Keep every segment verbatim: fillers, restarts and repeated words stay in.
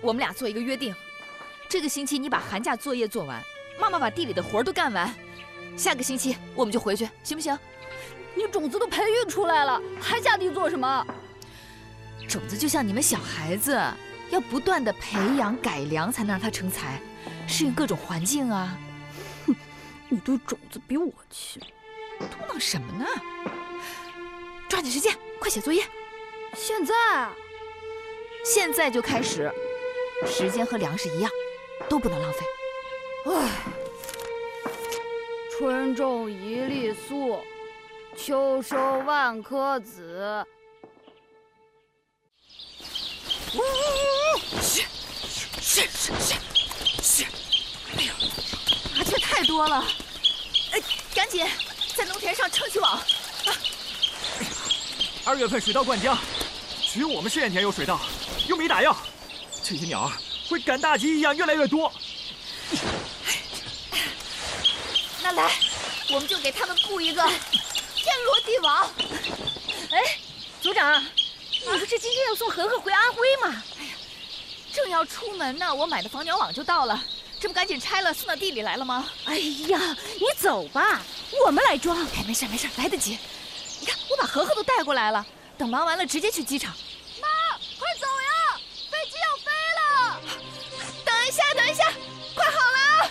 我们俩做一个约定，这个星期你把寒假作业做完，妈妈把地里的活都干完，下个星期我们就回去，行不行？ 你种子都培育出来了，还下地做什么？ 种子就像你们小孩子，要不断的培养改良，才能让它成才，适应各种环境啊。 哼，你对种子比我亲。 嘟囔什么呢？抓紧时间，快写作业。 现在啊？ 现在就开始，时间和粮食一样，都不能浪费。 唉，春种一粒粟，秋收万颗子。 是是是是是！哎呦，麻雀太多了，哎，赶紧在农田上撑起网。啊！ 哎呀，二月份水稻灌浆，只有我们试验田有水稻，又没打药，这些鸟儿会赶大集一样越来越多。 那来，我们就给他们布一个天罗地网。 哎，组长，你不是今天要送禾禾回安徽吗？ 哎呀，正要出门呢，我买的防鸟网就到了，这不赶紧拆了送到地里来了吗？ 哎呀，你走吧，我们来装。 哎，没事没事，来得及。你看，我把禾禾都带过来了，等忙完了直接去机场。 妈，快走呀，飞机要飞了！ 等一下，等一下，快好了。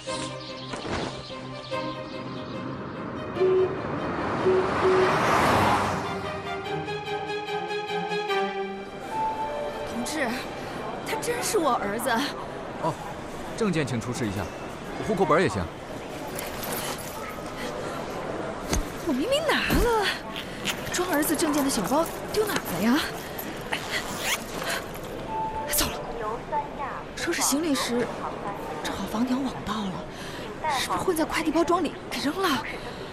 同志，他真是我儿子。 哦，证件请出示一下，户口本也行。 我明明拿了，装儿子证件的小包丢哪了呀？走了。收拾行李时，正好防鸟网到了，是不是混在快递包装里给扔了？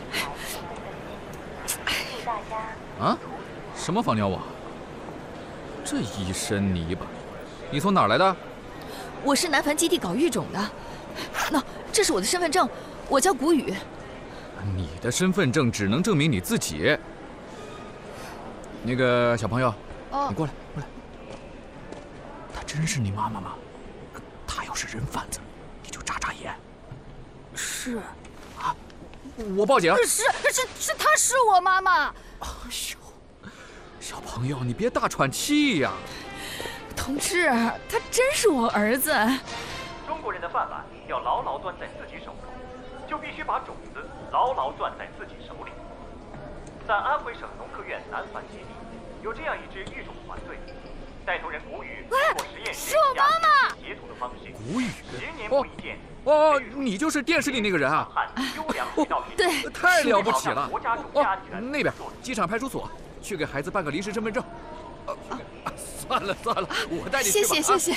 啊？什么防鸟网？这一身泥巴，你从哪儿来的？ 我是南繁基地搞育种的。那、no, 这是我的身份证，我叫谷雨。 你的身份证只能证明你自己。那个小朋友， 哦、 你过来，过来。她真是你妈妈吗？她要是人贩子，你就眨眨眼。 是。 啊，我报警。 是是是，她是我妈妈。 哎呦，小朋友，你别大喘气呀。 同志，他真是我儿子。 中国人的饭碗要牢牢攥在自己手中，就必须把种子牢牢攥在自己手里。在安徽省农科院南繁基地，有这样一支育种团队，带头人谷雨通过实验室是我妈妈结土的方式， 谷雨， 十年磨一剑。 哦，你就是电视里那个人啊？ 哦， 对， 太了不起了。 哦， 那边机场派出所，去给孩子办个临时身份证。啊，算了算了，我带你去吧。 谢谢谢谢。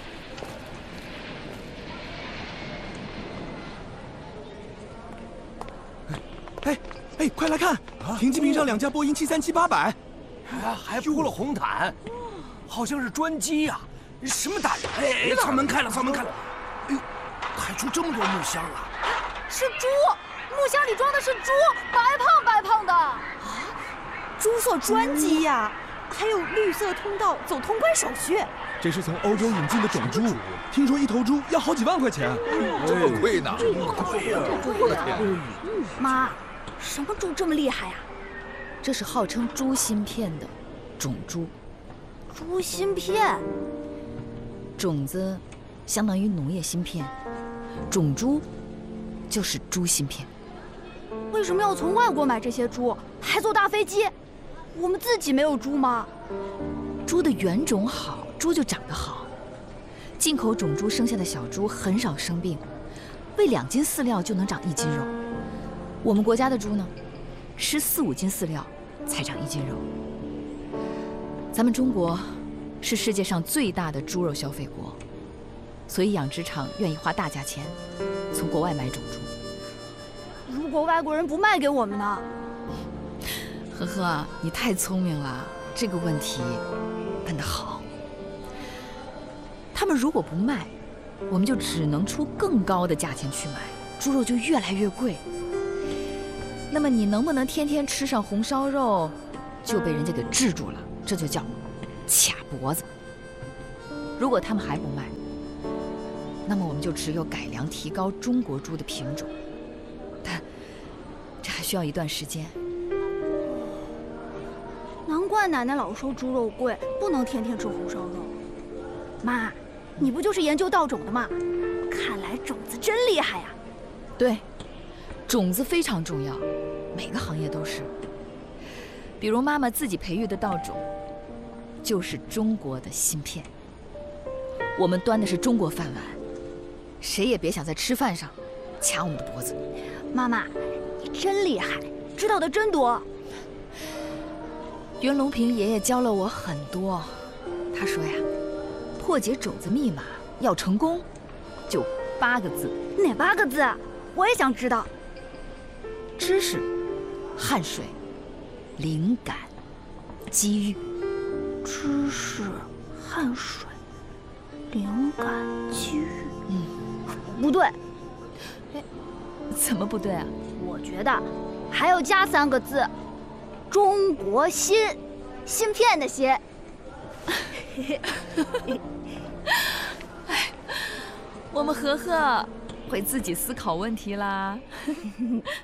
哎哎，快来看，停机坪上两架波音七三七八百， 啊，还铺了红毯，好像是专机呀！什么大人？哎，舱门开了，舱门开了。哎呦，开出这么多木箱啊！ 是猪，木箱里装的是猪，白胖白胖的。啊， 猪做专机呀！还有绿色通道走通关手续。 这是从欧洲引进的种猪，听说一头猪要好几万块钱。 这么贵呢？ 这么贵呀！ 我的天！ 妈，什么猪这么厉害呀？ 这是号称猪芯片的种猪。 猪芯片？ 种子相当于农业芯片，种猪就是猪芯片。 为什么要从外国买这些猪，还坐大飞机？我们自己没有猪吗？ 猪的原种好，猪就长得好。进口种猪生下的小猪很少生病，喂两斤饲料就能长一斤肉。我们国家的猪呢，吃四五斤饲料才长一斤肉。咱们中国是世界上最大的猪肉消费国，所以养殖场愿意花大价钱从国外买种猪。 如果外国人不卖给我们呢？ 呵呵，你太聪明了，这个问题问得好。他们如果不卖，我们就只能出更高的价钱去买，猪肉就越来越贵。那么你能不能天天吃上红烧肉，就被人家给制住了，这就叫卡脖子。如果他们还不卖， 那么我们就只有改良提高中国猪的品种，但这还需要一段时间。 难怪奶奶老说猪肉贵，不能天天吃红烧肉。妈，你不就是研究稻种的吗？看来种子真厉害呀。 对，种子非常重要，每个行业都是。比如妈妈自己培育的稻种，就是中国的芯片。我们端的是中国饭碗，谁也别想在吃饭上掐我们的脖子。 妈妈，你真厉害，知道的真多。 袁隆平爷爷教了我很多，他说呀，破解种子密码要成功，就八个字。 哪八个字？我也想知道。 知识、汗水、灵感、机遇。 知识、汗水、灵感、机遇。 嗯， 不对。 哎，怎么不对啊？ 我觉得还要加三个字。中国芯，芯片的芯。 哎，我们和和会自己思考问题啦。